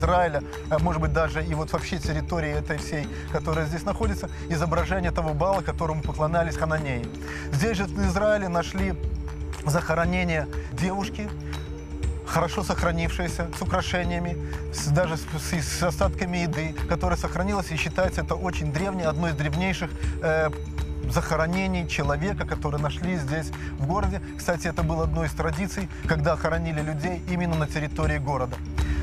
Израиля, может быть, даже и вот вообще территории этой всей, которая здесь находится, изображение того Баала, которому поклонялись хананеи. Здесь же в Израиле нашли захоронение девушки, хорошо сохранившаяся, с украшениями, даже с остатками еды, которая сохранилась и считается это очень древнее, одно из древнейших захоронений человека, которые нашли здесь в городе. Кстати, это было одной из традиций, когда хоронили людей именно на территории города.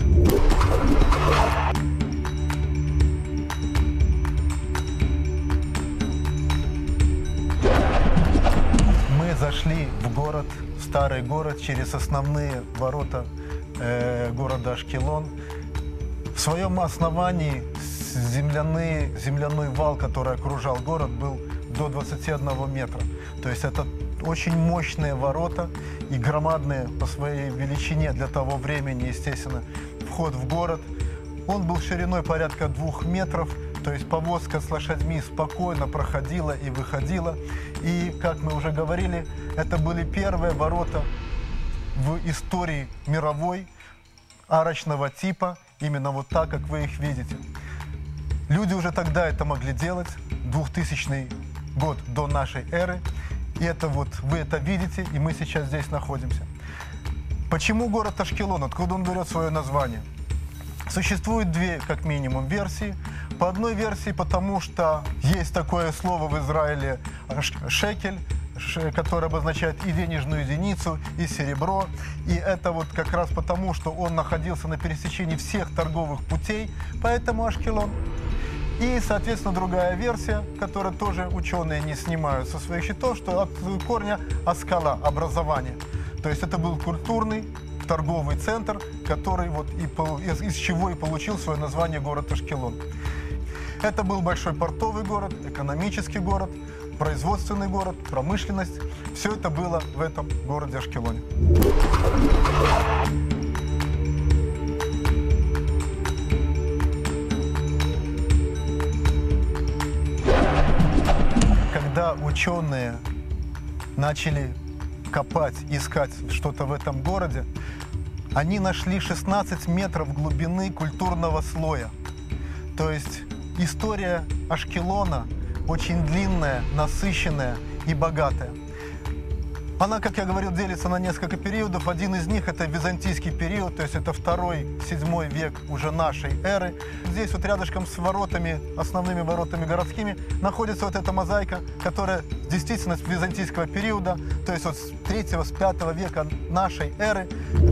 Мы зашли в город, старый город, через основные ворота города Ашкелон. В своем основании земляной вал, который окружал город, был до 21 метра. То есть это очень мощные ворота и громадные по своей величине для того времени, естественно, вход в город. Он был шириной порядка 2 метров, то есть повозка с лошадьми спокойно проходила и выходила. И, как мы уже говорили, это были первые ворота в истории мировой арочного типа, именно вот так, как вы их видите. Люди уже тогда это могли делать, 2000 год до нашей эры. И это вот вы это видите, и мы сейчас здесь находимся. Почему город Ашкелон? Откуда он берет свое название? Существует две, как минимум, версии. По одной версии, потому что есть такое слово в Израиле шекель, которое обозначает и денежную единицу, и серебро. И это вот как раз потому, что он находился на пересечении всех торговых путей, поэтому Ашкелон. И, соответственно, другая версия, которую тоже ученые не снимают со своих счетов, что от корня аскала, образование. То есть это был культурный торговый центр, который вот из чего и получил свое название город Ашкелон. Это был большой портовый город, экономический город, производственный город, промышленность. Все это было в этом городе Ашкелоне. Когда ученые начали копать, искать что-то в этом городе, они нашли 16 метров глубины культурного слоя. То есть история Ашкелона очень длинная, насыщенная и богатая. Она, как я говорил, делится на несколько периодов. Один из них – это византийский период, то есть это 2-7 век уже нашей эры. Здесь вот рядышком с воротами, основными воротами городскими, находится вот эта мозаика, которая действительно с византийского периода, то есть вот с 3-5 века нашей эры.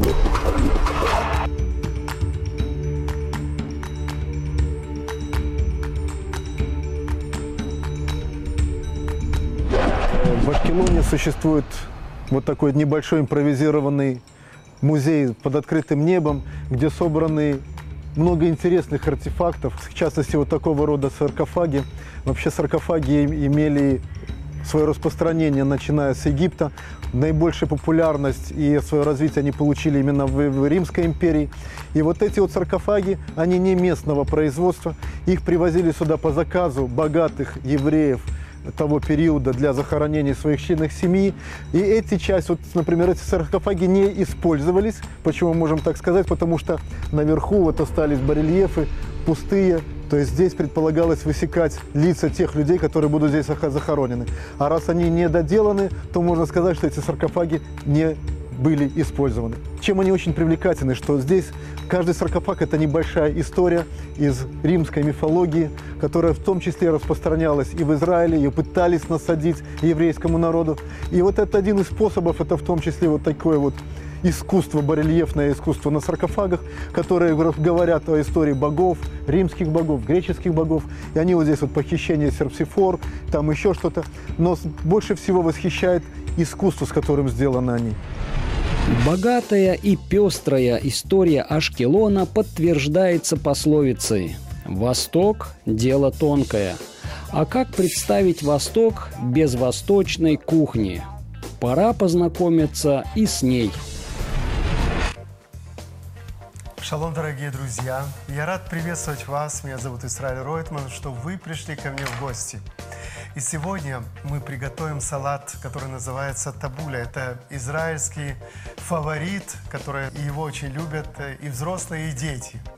В Ашкелоне существует вот такой небольшой импровизированный музей под открытым небом, где собраны много интересных артефактов, в частности, вот такого рода саркофаги. Вообще саркофаги имели свое распространение, начиная с Египта. Наибольшую популярность и свое развитие они получили именно в Римской империи. И вот эти вот саркофаги, они не местного производства. Их привозили сюда по заказу богатых евреев того периода для захоронения своих членов семьи. И эти части, вот, например, эти саркофаги не использовались. Почему мы можем так сказать? Потому что наверху вот остались барельефы пустые. То есть здесь предполагалось высекать лица тех людей, которые будут здесь захоронены. А раз они не доделаны, то можно сказать, что эти саркофаги не были использованы. Чем они очень привлекательны, что здесь каждый саркофаг – это небольшая история из римской мифологии, которая в том числе распространялась и в Израиле, ее пытались насадить еврейскому народу. И вот это один из способов, это в том числе вот такое вот искусство, барельефное искусство на саркофагах, которые говорят о истории богов, римских богов, греческих богов. И они вот здесь вот похищение Серпсифор, там еще что-то. Но больше всего восхищает искусство, с которым сделаны они. Богатая и пестрая история Ашкелона подтверждается пословицей «Восток – дело тонкое». А как представить Восток без восточной кухни? Пора познакомиться и с ней. Шалом, дорогие друзья! Я рад приветствовать вас. Меня зовут Исраиль Ройтман, что вы пришли ко мне в гости. И сегодня мы приготовим салат, который называется табуля. Это израильский фаворит, который его очень любят и взрослые, и дети.